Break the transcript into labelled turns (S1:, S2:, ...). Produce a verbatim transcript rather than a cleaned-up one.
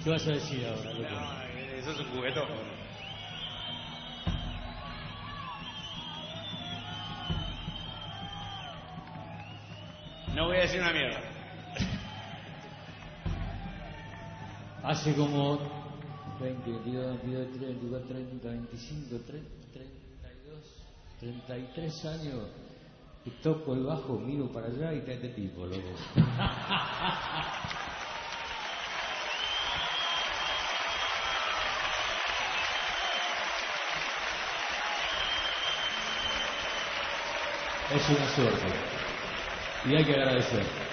S1: ¿Qué vas a decir ahora, loco?
S2: No, eso es un juguetón. No voy a decir una mierda.
S1: Hace como veinte, veintidós, veintidós, veinticuatro, treinta, veinticinco, treinta y dos, treinta y tres años que toco el bajo, miro para allá y está este tipo, loco. Es una suerte y hay que agradecer.